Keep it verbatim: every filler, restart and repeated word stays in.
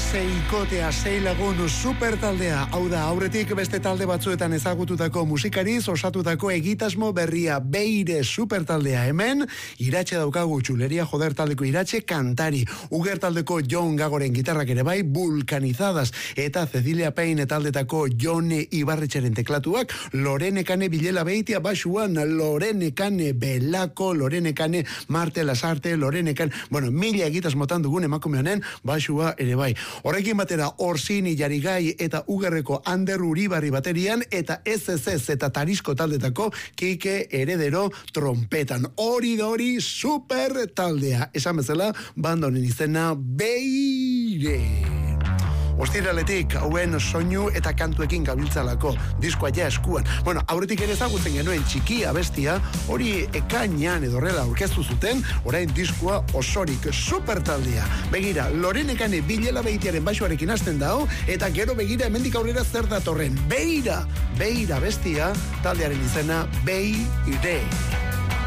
Seikotea, sei lagun super taldea. Hau da, aurretik beste talde batzuetan ezagututako musikariz osatutako egitasmo berria Beire super taldea. Hemen, Iratxe daukagu, Txuleria Joder taldeko Iratxe kantari. Uger taldeko Jon Gagoren gitarrak ere bai, Vulcanizadas. Eta Cecilia Peine taldetako Jone Ibarretxeren teklatuak, Lorene Kane Bilela Beitia basuan, Lorene Kane Belako, Lorene Kane Marte Lasarte, Lorene Kane, bueno, mila egitasmotan dugun emakume honen basua ere bai. Horrekin batera Orsini Jarigai eta Ugerreko Ander Uribarri baterian eta ez ez ez eta Tarisko taldetako Kike Heredero trompetan. Hori da hori super taldea. Esan bezala, banda honen izena Beire. Ostiraletik, hauen soinu eta kantuekin gabiltzalako, diskoa ja eskuan. Bueno, aurretik ere ezagutzen genuen Txikia bestia, hori ekainean edo horrela aurkeztu zuten, orain diskoa osorik super taldea. Begira, Lorene Kane Bilela Beitiaren basuarekin hasten dao, eta gero begira hemendik aurrera zer datorren. Beira, Beira bestia, taldearen izena Beire.